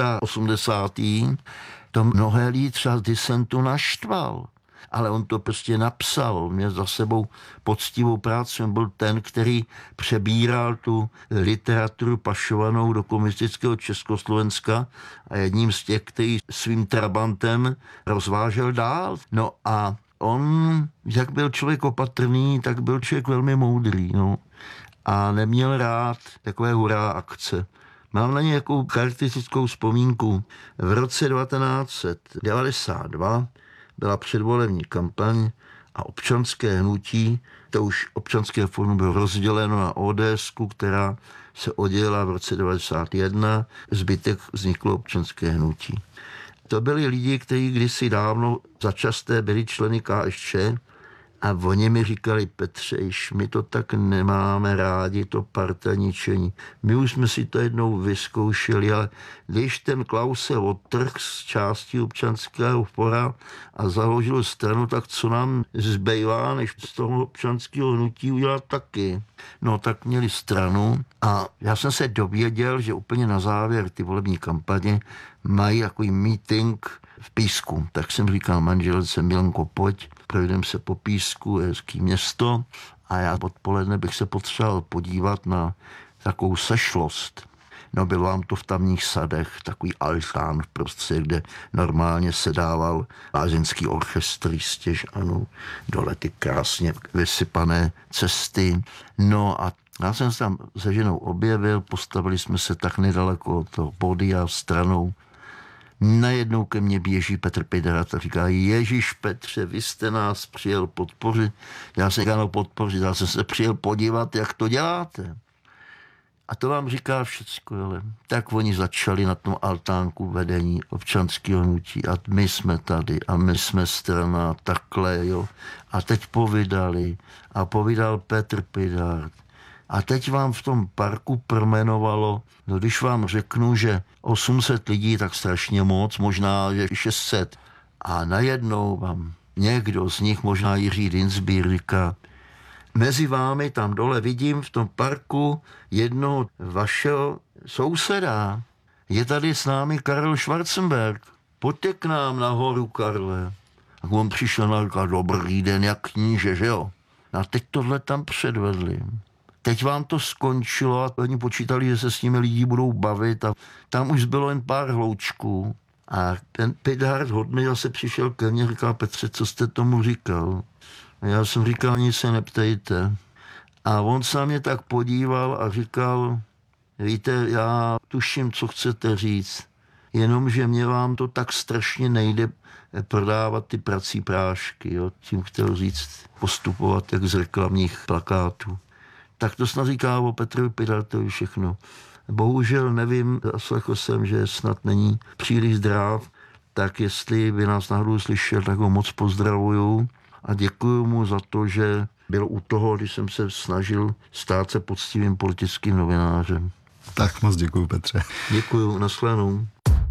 89. to mnohé lidi třeba z disentu naštval. Ale on to prostě napsal, měl za sebou poctivou práci, on byl ten, který přebíral tu literaturu pašovanou do komunistického Československa a jedním z těch, který svým trabantem rozvážel dál. No a on, jak byl člověk opatrný, tak byl člověk velmi moudrý, no. A neměl rád takové hurá akce. Mám na ně jakou charakteristickou vzpomínku. V roce 1992 byla předvolební kampaň a občanské hnutí, to už občanské fórum bylo rozděleno na ODS-ku, která se oddělila v roce 1991, zbytek vzniklo občanské hnutí. To byli lidi, kteří kdysi dávno začasté byli členy KSČ a oni mi říkali, Petře, my to tak nemáme rádi, to partajničení. My už jsme si to jednou vyzkoušeli, ale když ten Klaus se odtrhl z části občanského fóra a založil stranu, tak co nám zbývá, než z toho občanského hnutí udělat taky. No tak měli stranu a já jsem se dověděl, že úplně na závěr ty volební kampaně mají takový meeting v Písku. Tak jsem říkal manželce, Milenko, pojď, projdeme se po Písku, je hezký město a já odpoledne bych se potřeboval podívat na takovou sešlost. No bylo vám to v tamních sadech, takový altán v prostředí, kde normálně se dával lázeňský orchestr, jistěž, ano, dole ty krásně vysypané cesty. No a já jsem se tam se ženou objevil, postavili jsme se tak nedaleko od toho pódia stranou. Najednou ke mně běží Petr Pithardt a říká, Ježíš Petře, vy jste nás přijel podpořit. Já jsem říkal, podpořit, já jsem se přijel podívat, jak to děláte. A to vám říká všecko, ale tak oni začali na tom altánku vedení občanského hnutí a my jsme tady a my jsme strana takhle, jo. A teď povídali a povídal Petr Pithardt. A teď vám v tom parku promenovalo, no když vám řeknu, že 800 lidí, tak strašně moc, možná že 600. A najednou vám někdo z nich, možná Jiří Dinsbír, říká, mezi vámi tam dole vidím v tom parku jednoho vašeho souseda. Je tady s námi Karel Schwarzenberg. Pojďte k nám nahoru, Karle. A on přišel a říkal, dobrý den, jak kníže, že jo? A teď tohle tam předvedli. Teď vám to skončilo a oni počítali, že se s nimi lidi budou bavit a tam už bylo jen pár hloučků. A ten Pithard hodný zase přišel ke mně a říkal, Petře, co jste tomu říkal? A já jsem říkal, ani se neptejte. A on se na mě tak podíval a říkal, víte, já tuším, co chcete říct, jenomže mě vám to tak strašně nejde prodávat ty prací prášky, jo? Tím chtěl říct postupovat jak z reklamních plakátů. Tak to snad říká o Petrovi Pithardovi všechno. Bohužel nevím, zaslechl jsem, že snad není příliš zdrav, tak jestli by nás náhodou slyšel, tak ho moc pozdravuju a děkuju mu za to, že byl u toho, když jsem se snažil stát se poctivým politickým novinářem. Tak moc děkuju, Petře. Děkuju, nashledanou.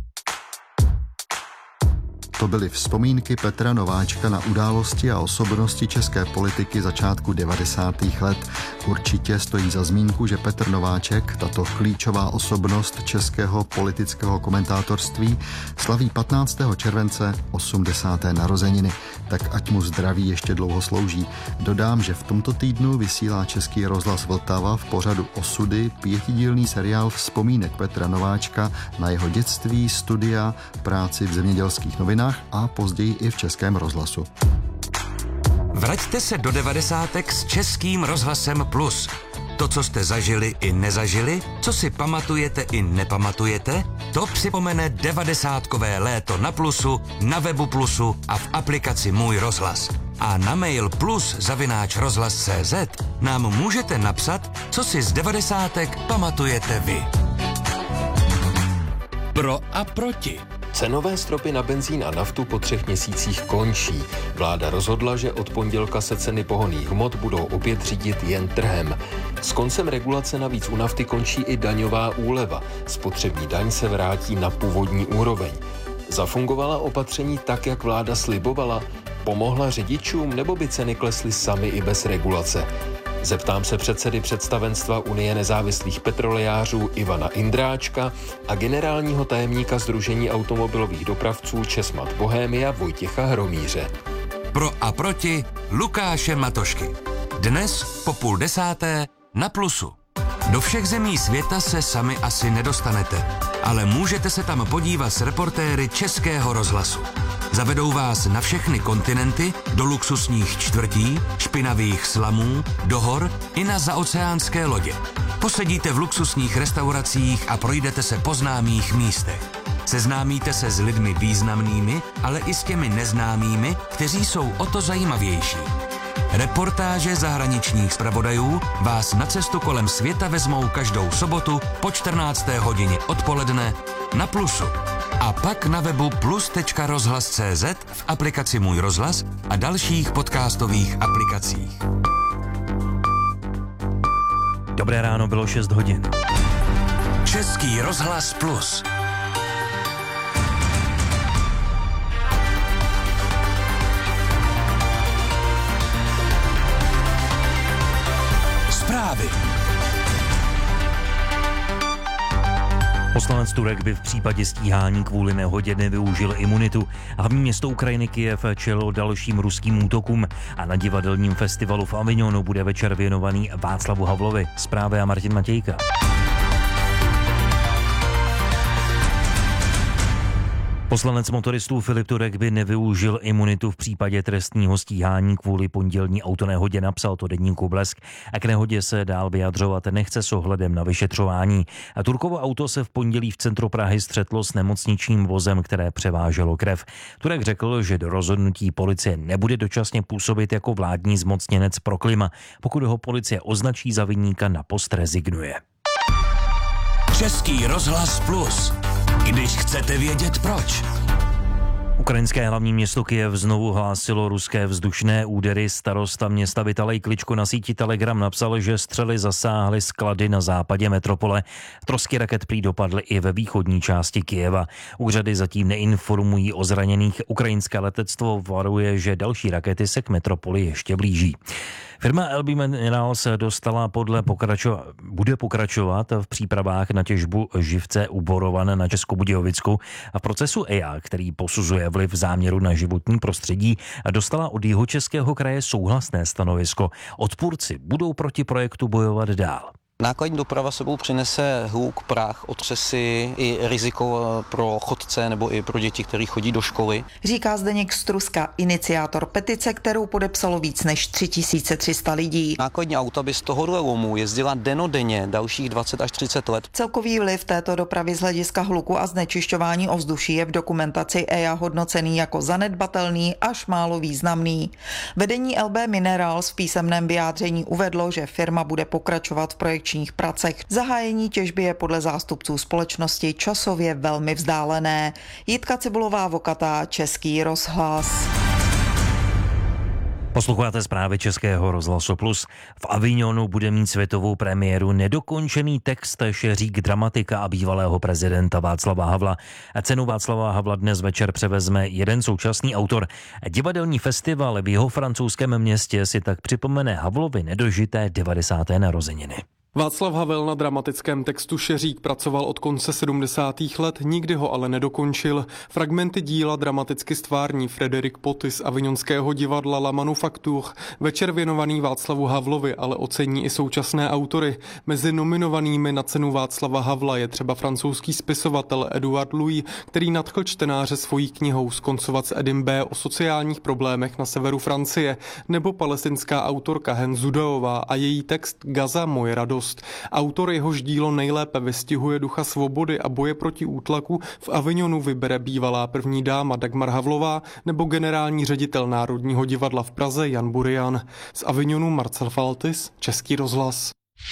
To byly vzpomínky Petra Nováčka na události a osobnosti české politiky začátku 90. let. Určitě stojí za zmínku, že Petr Nováček, tato klíčová osobnost českého politického komentátorství, slaví 15. července 80. narozeniny. Tak ať mu zdraví ještě dlouho slouží. Dodám, že v tomto týdnu vysílá Český rozhlas Vltava v pořadu Osudy 5dílný seriál vzpomínek Petra Nováčka na jeho dětství, studia, práci v zemědělských novinách a později i v Českém rozhlasu. Vraťte se do 90. s Českým rozhlasem Plus. To, co jste zažili i nezažili, co si pamatujete i nepamatujete, to připomene 90kové léto na Plusu, na webu Plusu a v aplikaci Můj rozhlas. A na mail plus@rozhlas.cz nám můžete napsat, co si z 90. pamatujete vy. Pro a proti. Cenové stropy na benzín a naftu po 3 měsících končí. Vláda rozhodla, že od pondělka se ceny pohonných hmot budou opět řídit jen trhem. S koncem regulace navíc u nafty končí i daňová úleva. Spotřební daň se vrátí na původní úroveň. Zafungovala opatření tak, jak vláda slibovala? Pomohla řidičům, nebo by ceny klesly sami i bez regulace? Zeptám se předsedy představenstva Unie nezávislých petrolejářů Ivana Indráčka a generálního tajemníka Sdružení automobilových dopravců Česmat Bohémia Vojtěcha Hromíře. Pro a proti Lukáše Matošky. Dnes po 9:30 na Plusu. Do všech zemí světa se sami asi nedostanete, ale můžete se tam podívat s reportéry Českého rozhlasu. Zavedou vás na všechny kontinenty, do luxusních čtvrtí, špinavých slamů, do hor i na zaoceánské lodě. Posedíte v luxusních restauracích a projdete se po známých místech. Seznámíte se s lidmi významnými, ale i s těmi neznámými, kteří jsou o to zajímavější. Reportáže zahraničních zpravodajů vás na cestu kolem světa vezmou každou sobotu po 14. hodině odpoledne na Plusu. A pak na webu plus.rozhlas.cz, v aplikaci Můj rozhlas a dalších podcastových aplikacích. Dobré ráno, bylo 6 hodin. Český rozhlas Plus. Zprávy. Poslanec Turek by v případě stíhání kvůli nehodě nevyužil imunitu. Hlavní město Ukrajiny Kyjev čelilo dalším ruským útokům a na divadelním festivalu v Avignonu bude večer věnovaný Václavu Havlovi. Zprávy a Martin Matějka. Poslanec motoristů Filip Turek by nevyužil imunitu v případě trestního stíhání kvůli pondělní autonehodě, napsal to deníku Blesk, a k nehodě se dál vyjadřovat nechce s ohledem na vyšetřování. A Turkovo auto se v pondělí v centru Prahy střetlo s nemocničním vozem, které převáželo krev. Turek řekl, že do rozhodnutí policie nebude dočasně působit jako vládní zmocněnec pro klima. Pokud ho policie označí za viníka, na post rezignuje. Český rozhlas Plus. Když chcete vědět proč. Ukrajinské hlavní město Kyjev znovu hlásilo ruské vzdušné údery. Starosta města Vitalij Kličko na síti Telegram napsal, že střely zasáhly sklady na západě metropole. Trosky raket prý dopadly i ve východní části Kyjeva. Úřady zatím neinformují o zraněných. Ukrajinské letectvo varuje, že další rakety se k metropoli ještě blíží. Firma LB Minerals bude pokračovat v přípravách na těžbu živce u Borovan na Českobudějovicku a v procesu EIA, který posuzuje vliv záměru na životní prostředí, dostala od Jihočeského kraje souhlasné stanovisko. Odpůrci budou proti projektu bojovat dál. Nákladní doprava sebou přinese hluk, prach, otřesy i riziko pro chodce nebo i pro děti, kteří chodí do školy. Říká Zdeněk Struska, iniciátor petice, kterou podepsalo víc než 3300 lidí. Nákladní auta by z tohohle lomu jezdila dennodenně dalších 20 až 30 let. Celkový vliv této dopravy z hlediska hluku a znečišťování ovzduší je v dokumentaci EIA hodnocený jako zanedbatelný až málo významný. Vedení LB Minerals v písemném vyjádření uvedlo, že firma bude pokračovat v projekčních pracech. Zahájení těžby je podle zástupců společnosti časově velmi vzdálené. Jitka Cibulová-Vokatá, Český rozhlas. Posloucháte zprávy Českého rozhlasu Plus. V Avignonu bude mít světovou premiéru nedokončený text šeřík dramatika a bývalého prezidenta Václava Havla. Cenu Václava Havla dnes večer převezme jeden současný autor. Divadelní festival v jeho francouzském městě si tak připomene Havlovi nedožité 90. narozeniny. Václav Havel na dramatickém textu Šeřík pracoval od konce 70. let, nikdy ho ale nedokončil. Fragmenty díla dramaticky stvární Frédéric Poty z avignonského divadla La Manufacture. Večer věnovaný Václavu Havlovi ale ocení i současné autory. Mezi nominovanými na cenu Václava Havla je třeba francouzský spisovatel Edouard Louis, který nadchl čtenáře svojí knihou Skoncovat s Edim B. o sociálních problémech na severu Francie, nebo palestinská autorka Hen Zudaová a její text Gaza, moje radost. Autor, jehož dílo nejlépe vystihuje ducha svobody a boje proti útlaku, v Avignonu vybere bývalá první dáma Dagmar Havlová nebo generální ředitel Národního divadla v Praze Jan Burian. Z Avignonu Marcel Faltis, Český rozhlas.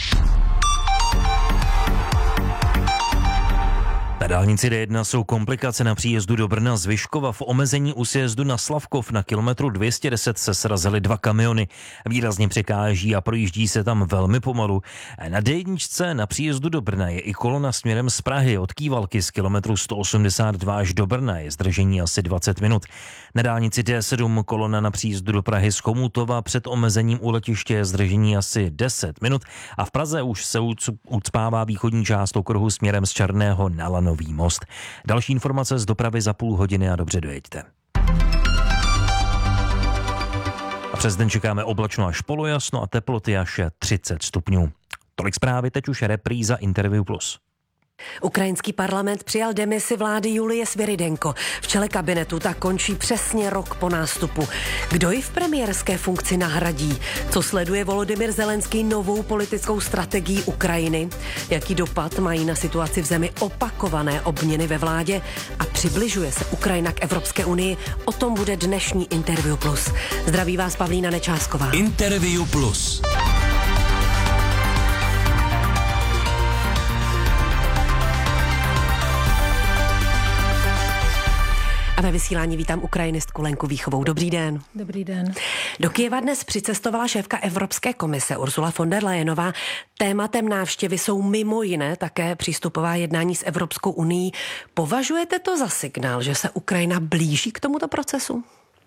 Na dálnici D1 jsou komplikace na příjezdu do Brna z Vyškova. V omezení u sjezdu na Slavkov na kilometru 210 se srazily 2 kamiony. Výrazně překáží a projíždí se tam velmi pomalu. Na D1 na příjezdu do Brna je i kolona směrem z Prahy od Kývalky z kilometru 182 až do Brna. Je zdržení asi 20 minut. Na dálnici D7 kolona na příjezdu do Prahy z Chomutova před omezením u letiště je zdržení asi 10 minut. A v Praze už se ucpává východní část okruhu směrem z Černého na Lanový most. Další informace z dopravy za půl hodiny a dobře dojeďte. A přes den čekáme oblačno až polojasno a teploty až 30 stupňů. Tolik zprávy, teď už repríza Interview Plus. Ukrajinský parlament přijal demisi vlády Julie Svyrydenko. V čele kabinetu tak končí přesně rok po nástupu. Kdo ji v premiérské funkci nahradí? Co sleduje Volodymyr Zelenský novou politickou strategii Ukrajiny? Jaký dopad mají na situaci v zemi opakované obměny ve vládě? A přibližuje se Ukrajina k Evropské unii? O tom bude dnešní Interview Plus. Zdraví vás Pavlína Nečásková. Interview Plus. A ve vysílání vítám ukrajinistku Lenku Výchovou. Dobrý den. Dobrý den. Do Kyjeva dnes přicestovala šéfka Evropské komise Ursula von der Leyenová. Tématem návštěvy jsou mimo jiné také přístupová jednání s Evropskou unií. Považujete to za signál, že se Ukrajina blíží k tomuto procesu?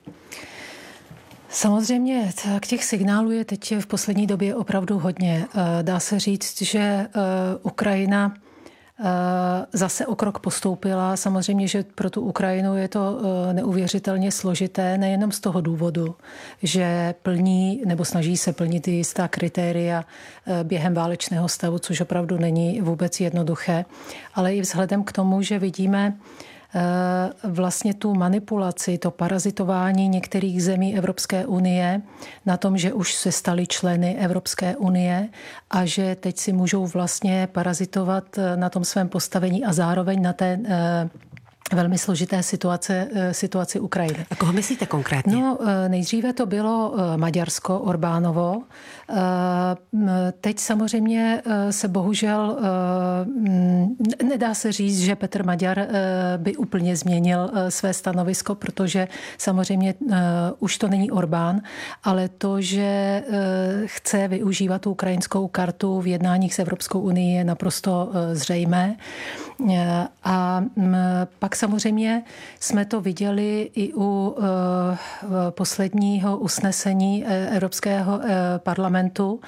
Samozřejmě, tak těch signálů je teď v poslední době opravdu hodně. Dá se říct, že Ukrajina zase o krok postoupila. Samozřejmě, že pro tu Ukrajinu je to neuvěřitelně složité, nejenom z toho důvodu, že plní nebo snaží se plnit jistá kritéria během válečného stavu, což opravdu není vůbec jednoduché, ale i vzhledem k tomu, že vidíme vlastně tu manipulaci, to parazitování některých zemí Evropské unie na tom, že už se stali členy Evropské unie a že teď si můžou vlastně parazitovat na tom svém postavení a zároveň na té velmi složité situaci Ukrajiny. A koho myslíte konkrétně? No, nejdříve to bylo Maďarsko, Orbánovo. Teď samozřejmě se bohužel nedá se říct, že Petr Maďar by úplně změnil své stanovisko, protože samozřejmě už to není Orbán, ale to, že chce využívat tu ukrajinskou kartu v jednáních s Evropskou unii je naprosto zřejmé. A pak samozřejmě jsme to viděli i u posledního usnesení Evropského parlamentu,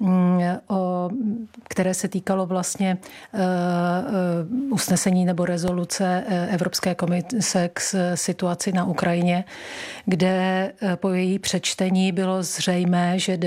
které se týkalo vlastně usnesení nebo rezoluce Evropské komise k situaci na Ukrajině, kde po její přečtení bylo zřejmé, že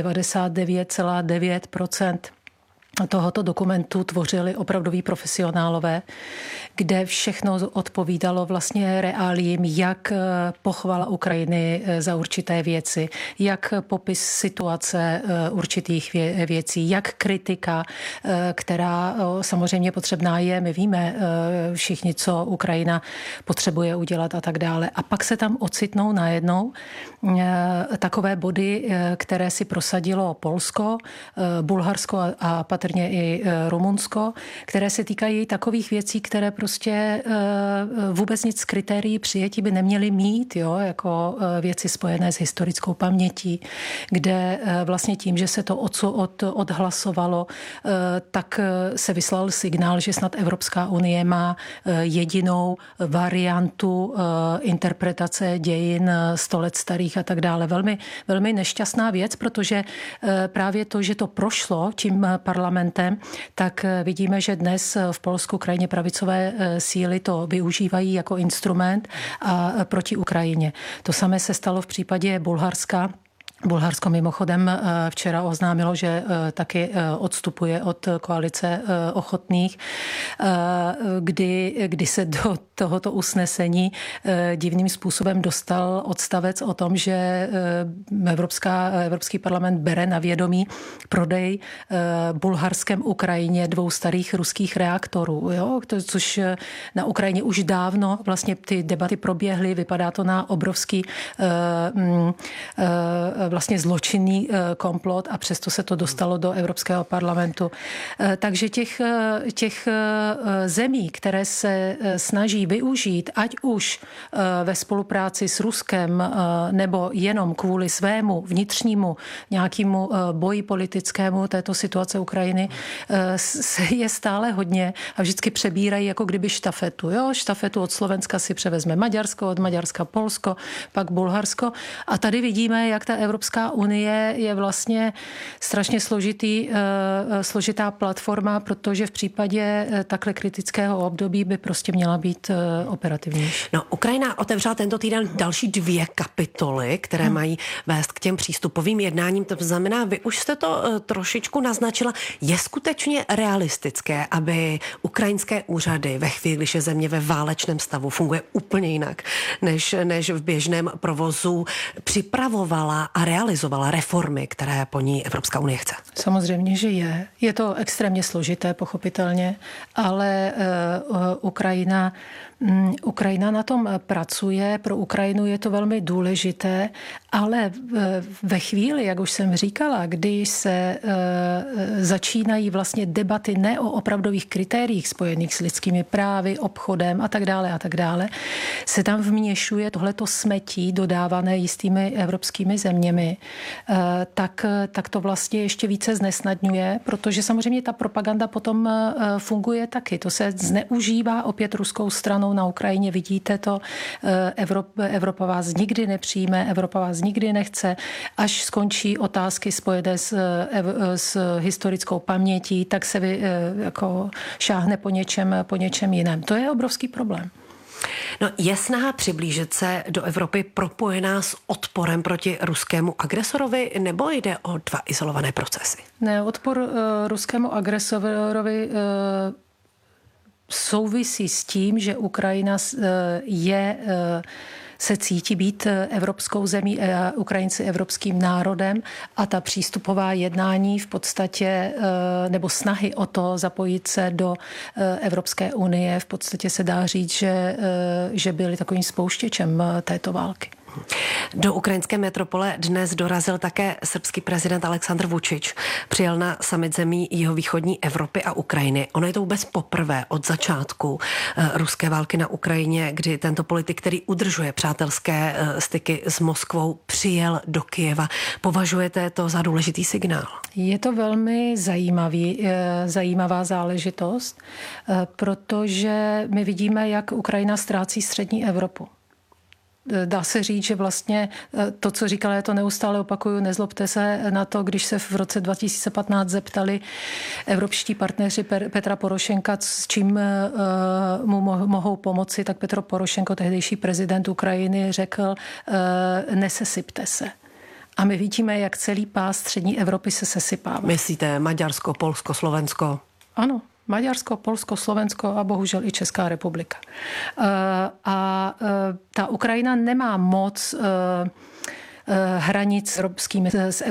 99,9% tohoto dokumentu tvořili opravdoví profesionálové, kde všechno odpovídalo vlastně reálím, jak pochvala Ukrajiny za určité věci, jak popis situace určitých věcí, jak kritika, která samozřejmě potřebná je, my víme všichni, co Ukrajina potřebuje udělat a tak dále. A pak se tam ocitnou najednou takové body, které si prosadilo Polsko, Bulharsko a patrně i Rumunsko, které se týkají takových věcí, které prostě vůbec nic z kritérií přijetí by neměly mít, jo, jako věci spojené s historickou pamětí, kde vlastně tím, že se to odhlasovalo, tak se vyslal signál, že snad Evropská unie má jedinou variantu interpretace dějin 100 let starých a tak dále. Velmi, velmi nešťastná věc, protože právě to, že to prošlo tím parlamentem, tak vidíme, že dnes v Polsku krajně pravicové síly to využívají jako instrument a proti Ukrajině. To samé se stalo v případě Bulharska. Bulharsko mimochodem včera oznámilo, že taky odstupuje od koalice ochotných, kdy se do tohoto usnesení divným způsobem dostal odstavec o tom, že Evropský parlament bere na vědomí prodej bulharském Ukrajině 2 starých ruských reaktorů, jo? Což na Ukrajině už dávno vlastně ty debaty proběhly, vypadá to na obrovský vlastně zločinný komplot a přesto se to dostalo do Evropského parlamentu. Takže těch zemí, které se snaží využít, ať už ve spolupráci s Ruskem nebo jenom kvůli svému vnitřnímu nějakému boji politickému této situace Ukrajiny, je stále hodně a vždycky přebírají jako kdyby štafetu. Jo? Štafetu od Slovenska si převezme Maďarsko, od Maďarska Polsko, pak Bulharsko. A tady vidíme, jak ta Evropská unie je vlastně strašně složitá platforma, protože v případě takhle kritického období by prostě měla být operativnější. No, Ukrajina otevřela tento týden další 2 kapitoly, které mají vést k těm přístupovým jednáním. To znamená, vy už jste to trošičku naznačila. Je skutečně realistické, aby ukrajinské úřady ve chvíli, když je země ve válečném stavu, funguje úplně jinak, než v běžném provozu, připravovala a realizovala reformy, které po ní Evropská unie chce? Samozřejmě, že je. Je to extrémně složité, pochopitelně, ale Ukrajina na tom pracuje, pro Ukrajinu je to velmi důležité, ale ve chvíli, jak už jsem říkala, když se začínají vlastně debaty ne o opravdových kritériích spojených s lidskými právy, obchodem a tak dále, se tam vměšuje tohleto smetí dodávané jistými evropskými zeměmi, tak to vlastně ještě více znesnadňuje, protože samozřejmě ta propaganda potom funguje taky. To se zneužívá opět ruskou stranou na Ukrajině. Vidíte to, Evropa vás nikdy nepřijme, Evropa vás nikdy nechce. Až skončí otázky spojené s historickou pamětí, tak se jako šáhne po něčem jiném. To je obrovský problém. No, je snaha přiblížit se do Evropy propojená s odporem proti ruskému agresorovi, nebo jde o 2 izolované procesy? Ne, odpor ruskému agresorovi souvisí s tím, že Ukrajina se cítí být evropskou zemí, Ukrajinci evropským národem a ta přístupová jednání v podstatě, nebo snahy o to zapojit se do Evropské unie, v podstatě se dá říct, že byly takovým spouštěčem této války. Do ukrajinské metropole dnes dorazil také srbský prezident Aleksandr Vučić. Přijel na summit zemí jihovýchodní Evropy a Ukrajiny. Ono je to vůbec poprvé od začátku ruské války na Ukrajině, kdy tento politik, který udržuje přátelské styky s Moskvou, přijel do Kyjeva. Považujete to za důležitý signál? Je to velmi zajímavá záležitost, protože my vidíme, jak Ukrajina ztrácí střední Evropu. Dá se říct, že vlastně to, co říkala, já to neustále opakuju, nezlobte se na to, když se v roce 2015 zeptali evropští partneři Petra Porošenka, s čím mu mohou pomoci, tak Petro Porošenko, tehdejší prezident Ukrajiny, řekl, nesesypte se. A my vidíme, jak celý pás střední Evropy se sesypává. Myslíte Maďarsko, Polsko, Slovensko? Ano. Maďarsko, Polsko, Slovensko a bohužel i Česká republika. A ta Ukrajina nemá moc hranic s